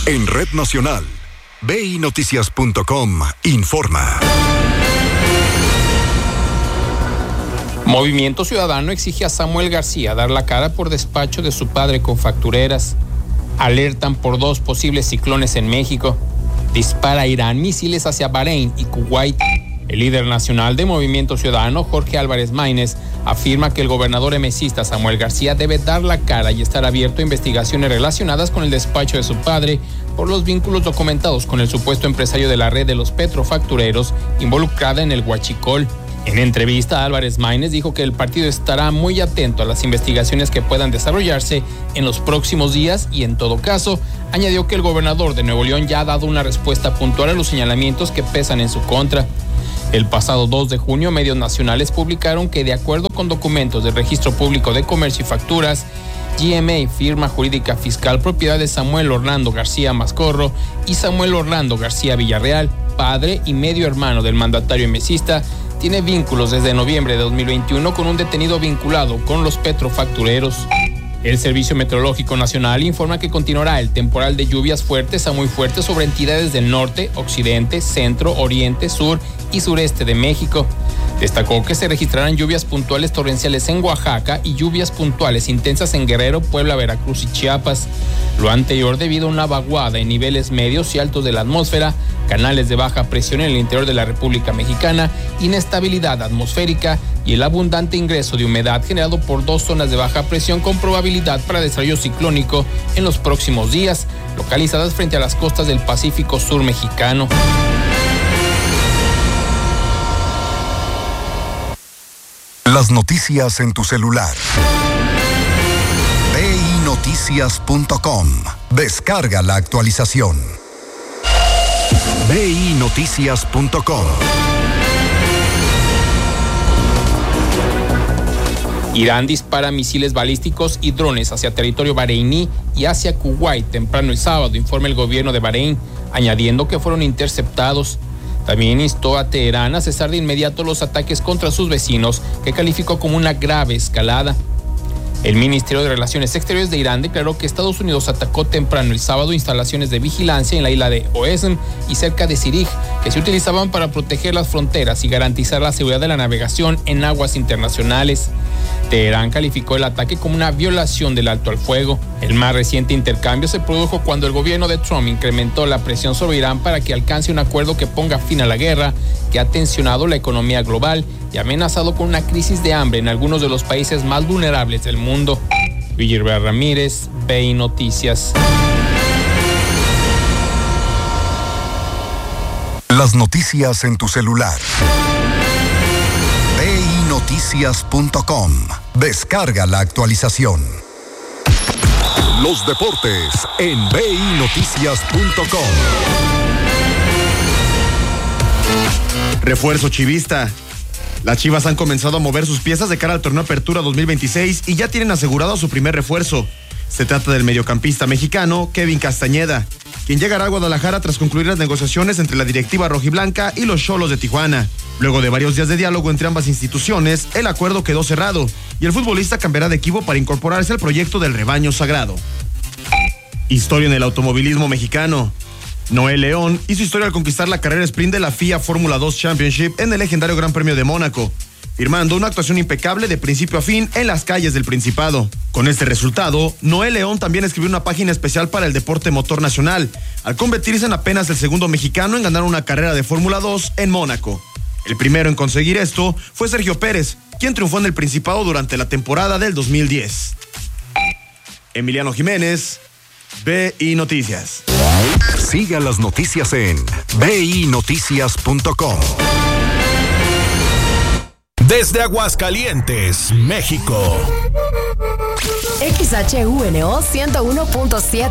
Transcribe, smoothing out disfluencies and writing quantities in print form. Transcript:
En Red Nacional, BINoticias.com informa. Movimiento Ciudadano exige a Samuel García dar la cara por despacho de su padre con factureras. Alertan por 2 posibles ciclones en México. Dispara Irán misiles hacia Bahrein y Kuwait. El líder nacional de Movimiento Ciudadano, Jorge Álvarez Maínez, afirma que el gobernador emesista Samuel García debe dar la cara y estar abierto a investigaciones relacionadas con el despacho de su padre por los vínculos documentados con el supuesto empresario de la red de los petrofactureros involucrada en el Huachicol. En entrevista, Álvarez Maínez dijo que el partido estará muy atento a las investigaciones que puedan desarrollarse en los próximos días y, en todo caso, añadió que el gobernador de Nuevo León ya ha dado una respuesta puntual a los señalamientos que pesan en su contra. El pasado 2 de junio, medios nacionales publicaron que, de acuerdo con documentos del Registro Público de Comercio y Facturas, GMA, firma jurídica fiscal propiedad de Samuel Orlando García Mascorro y Samuel Orlando García Villarreal, padre y medio hermano del mandatario emesista, tiene vínculos desde noviembre de 2021 con un detenido vinculado con los petrofactureros. El Servicio Meteorológico Nacional informa que continuará el temporal de lluvias fuertes a muy fuertes sobre entidades del norte, occidente, centro, oriente, sur y sureste de México. Destacó que se registrarán lluvias puntuales torrenciales en Oaxaca y lluvias puntuales intensas en Guerrero, Puebla, Veracruz y Chiapas. Lo anterior debido a una vaguada en niveles medios y altos de la atmósfera, canales de baja presión en el interior de la República Mexicana, inestabilidad atmosférica y el abundante ingreso de humedad generado por 2 zonas de baja presión con probabilidad para desarrollo ciclónico en los próximos días, localizadas frente a las costas del Pacífico Sur mexicano. Las noticias en tu celular. BINoticias.com. Descarga la actualización. BINoticias.com. Irán dispara misiles balísticos y drones hacia territorio bareiní y hacia Kuwait temprano el sábado, informa el gobierno de Bahrein, añadiendo que fueron interceptados. También instó a Teherán a cesar de inmediato los ataques contra sus vecinos, que calificó como una grave escalada. El Ministerio de Relaciones Exteriores de Irán declaró que Estados Unidos atacó temprano el sábado instalaciones de vigilancia en la isla de Oesm y cerca de Sirig, que se utilizaban para proteger las fronteras y garantizar la seguridad de la navegación en aguas internacionales. Teherán calificó el ataque como una violación del alto al fuego. El más reciente intercambio se produjo cuando el gobierno de Trump incrementó la presión sobre Irán para que alcance un acuerdo que ponga fin a la guerra, que ha tensionado la economía global y amenazado con una crisis de hambre en algunos de los países más vulnerables del mundo. Guillermo Ramírez, BI Noticias. Las noticias en tu celular. BINoticias.com. Descarga la actualización. Los deportes en BINoticias.com. Refuerzo chivista. Las Chivas han comenzado a mover sus piezas de cara al torneo Apertura 2026 y ya tienen asegurado su primer refuerzo. Se trata del mediocampista mexicano Kevin Castañeda, quien llegará a Guadalajara tras concluir las negociaciones entre la directiva rojiblanca y los Xolos de Tijuana. Luego de varios días de diálogo entre ambas instituciones, el acuerdo quedó cerrado y el futbolista cambiará de equipo para incorporarse al proyecto del rebaño sagrado. Historia en el automovilismo mexicano. Noé León hizo historia al conquistar la carrera sprint de la FIA Fórmula 2 Championship en el legendario Gran Premio de Mónaco, firmando una actuación impecable de principio a fin en las calles del Principado. Con este resultado, Noé León también escribió una página especial para el deporte motor nacional, al convertirse en apenas el segundo mexicano en ganar una carrera de Fórmula 2 en Mónaco. El primero en conseguir esto fue Sergio Pérez, quien triunfó en el Principado durante la temporada del 2010. Emiliano Jiménez, BI Noticias. Siga las noticias en BINoticias.com. Desde Aguascalientes, México. XHUNO 101.7